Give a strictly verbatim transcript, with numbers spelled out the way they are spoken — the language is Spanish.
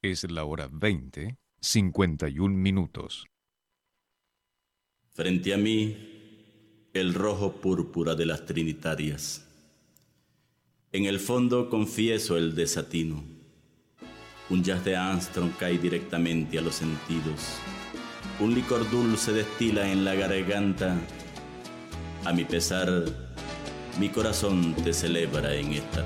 Es la hora veinte, cincuenta y un minutos. Frente a mí, el rojo púrpura de las trinitarias. En el fondo confieso el desatino. Un jazz de Armstrong cae directamente a los sentidos. Un licor dulce destila en la garganta. A mi pesar, mi corazón te celebra en esta